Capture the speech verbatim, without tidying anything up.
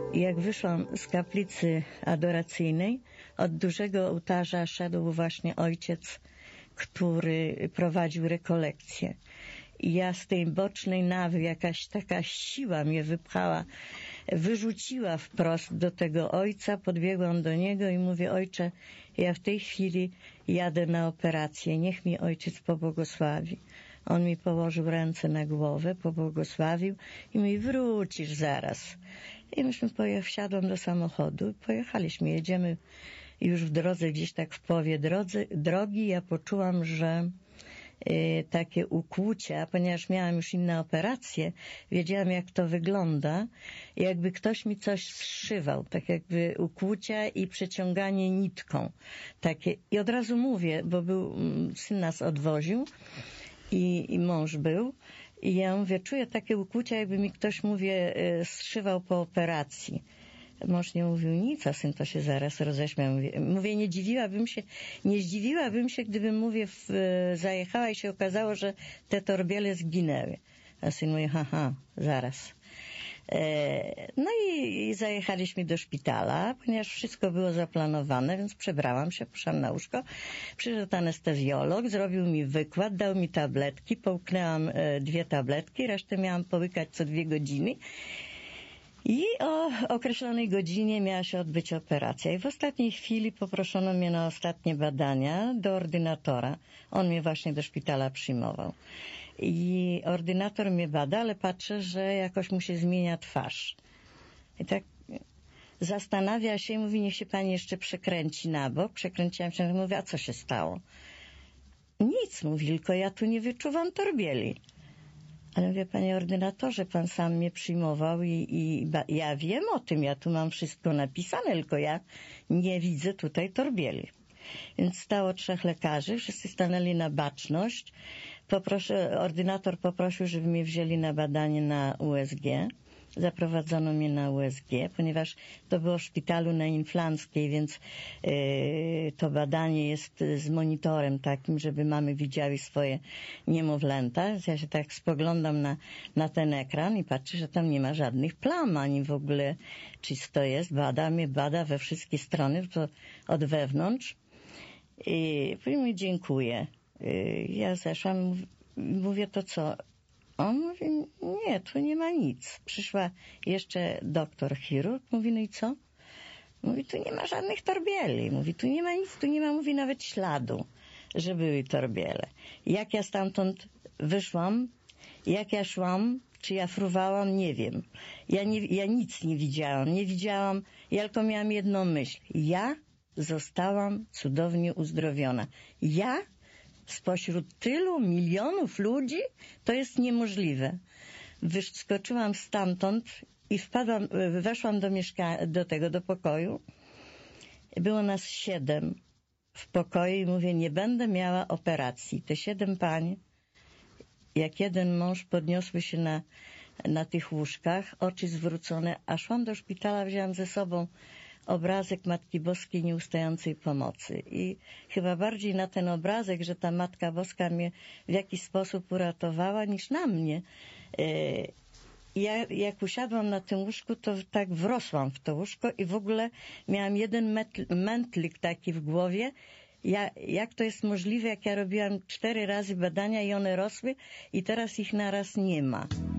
I jak wyszłam z kaplicy adoracyjnej, od dużego ołtarza szedł właśnie ojciec, który prowadził rekolekcję. I ja z tej bocznej nawy, jakaś taka siła mnie wypchała, wyrzuciła wprost do tego ojca, podbiegłam do niego i mówię: ojcze, ja w tej chwili jadę na operację, niech mi ojciec pobłogosławi. On mi położył ręce na głowę, pobłogosławił i mówi: wrócisz zaraz. I myśmy pojechali, wsiadłam do samochodu i pojechaliśmy, jedziemy już w drodze, gdzieś tak w połowie drodzy, drogi, ja poczułam, że y, takie ukłucia, ponieważ miałam już inne operacje, wiedziałam, jak to wygląda, jakby ktoś mi coś zszywał, tak jakby ukłucia i przeciąganie nitką. Takie. I od razu mówię, bo był, syn nas odwoził i, i mąż był, i ja mówię, czuję takie ukłucia, jakby mi ktoś, mówię, zszywał po operacji. Mąż nie mówił nic, a syn to się zaraz roześmiał. Mówię, mówię nie dziwiłabym się, nie zdziwiłabym się, gdybym, mówię, w, zajechała i się okazało, że te torbiele zginęły. A syn mówi: haha, zaraz. E, no i, i zajechaliśmy do szpitala, ponieważ wszystko było zaplanowane, więc przebrałam się, poszłam na łóżko. Przyszedł anestezjolog, zrobił mi wykład, dał mi tabletki, połknęłam e, dwie tabletki, resztę miałam połykać co dwie godziny. I o określonej godzinie miała się odbyć operacja. I w ostatniej chwili poproszono mnie na ostatnie badania do ordynatora. On mnie właśnie do szpitala przyjmował. I ordynator mnie bada, ale patrzę, że jakoś mu się zmienia twarz. I tak zastanawia się i mówi: niech się pani jeszcze przekręci na bok. Przekręciłam się, mówię: a co się stało? Nic, mówi, tylko ja tu nie wyczuwam torbieli. Ale mówię: panie ordynatorze, pan sam mnie przyjmował i, i ba, ja wiem o tym, ja tu mam wszystko napisane, tylko ja nie widzę tutaj torbieli. Więc stało trzech lekarzy, wszyscy stanęli na baczność. Poproszę, ordynator poprosił, żeby mnie wzięli na badanie na U S G. Zaprowadzono mnie na U S G, ponieważ to było w szpitalu na Inflanckiej, więc yy, to badanie jest z monitorem takim, żeby mamy widziały swoje niemowlęta. Więc ja się tak spoglądam na, na ten ekran i patrzę, że tam nie ma żadnych plam, ani w ogóle czysto jest. Bada mnie, bada we wszystkie strony, to od wewnątrz. I mówi: dziękuję. Yy, ja zeszłam, mówię: to co? On mówi: nie, tu nie ma nic. Przyszła jeszcze doktor chirurg, mówi: no i co? Mówi: tu nie ma żadnych torbieli. Mówi: tu nie ma nic, tu nie ma, mówi, nawet śladu, że były torbiele. Jak ja stamtąd wyszłam, jak ja szłam, czy ja fruwałam, nie wiem. Ja, nie, ja nic nie widziałam, nie widziałam, ja tylko miałam jedną myśl. Ja zostałam cudownie uzdrowiona. Ja spośród tylu milionów ludzi? To jest niemożliwe. Wyskoczyłam stamtąd i wpadłam, weszłam do mieszka- do tego, do pokoju. Było nas siedem w pokoju i mówię: nie będę miała operacji. Te siedem pań, jak jeden mąż, podniosły się na, na tych łóżkach, oczy zwrócone, a szłam do szpitala, wzięłam ze sobą obrazek Matki Boskiej Nieustającej Pomocy. I chyba bardziej na ten obrazek, że ta Matka Boska mnie w jakiś sposób uratowała, niż na mnie. Ja jak usiadłam na tym łóżku, to tak wrosłam w to łóżko i w ogóle miałam jeden metl, mętlik taki w głowie. Ja, jak to jest możliwe, jak ja robiłam cztery razy badania i one rosły i teraz ich naraz nie ma.